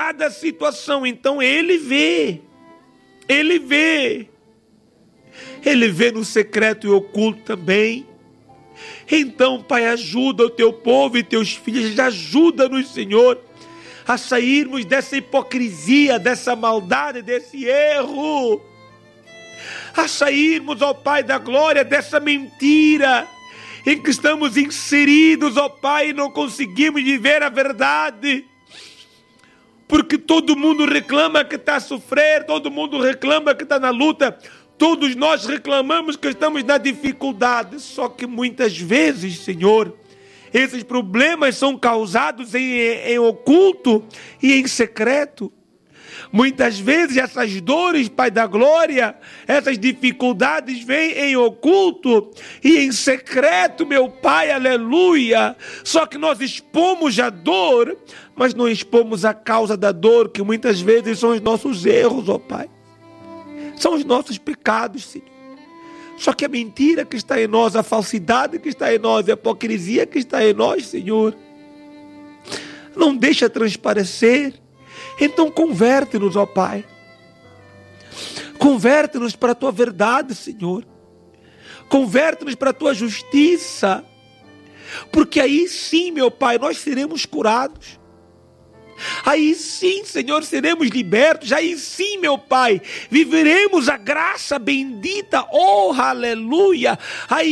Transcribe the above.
cada situação. Então Ele vê. Ele vê. Ele vê no secreto e oculto também. Então, Pai, ajuda o Teu povo e Teus filhos. Ajuda-nos, Senhor, a sairmos dessa hipocrisia, dessa maldade, desse erro. A sairmos, ó Pai da glória, dessa mentira em que estamos inseridos, ó Pai, e não conseguimos viver a verdade. Porque todo mundo reclama que está a sofrer, todo mundo reclama que está na luta, todos nós reclamamos que estamos na dificuldade. Só que muitas vezes, Senhor, esses problemas são causados em oculto e em secreto. Muitas vezes essas dores, Pai da glória, essas dificuldades vêm em oculto e em secreto, meu Pai, aleluia. Só que nós expomos a dor, mas não expomos a causa da dor, que muitas vezes são os nossos erros, ó Pai. São os nossos pecados, Senhor. Só que a mentira que está em nós, a falsidade que está em nós, a hipocrisia que está em nós, Senhor, não deixa transparecer. Então converte-nos, ó Pai. Converte-nos para a Tua verdade, Senhor. Converte-nos para a Tua justiça. Porque aí sim, meu Pai, nós seremos curados. Aí sim, Senhor, seremos libertos. Aí sim, meu Pai, viveremos a graça bendita. Oh, aleluia. Aí